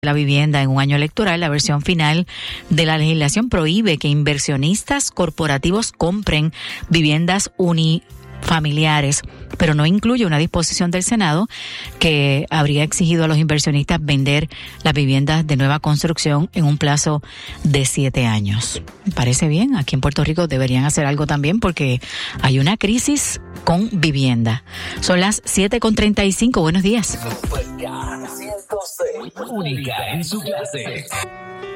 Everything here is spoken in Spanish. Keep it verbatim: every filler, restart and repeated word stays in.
la vivienda en un año electoral. La versión final de la legislación prohíbe que inversionistas corporativos compren viviendas unifamiliares, pero no incluye una disposición del Senado que habría exigido a los inversionistas vender las viviendas de nueva construcción en un plazo de siete años. Me parece bien. Aquí en Puerto Rico deberían hacer algo también porque hay una crisis con vivienda. Son las siete con treinta y cinco. Buenos días. Única en su clase.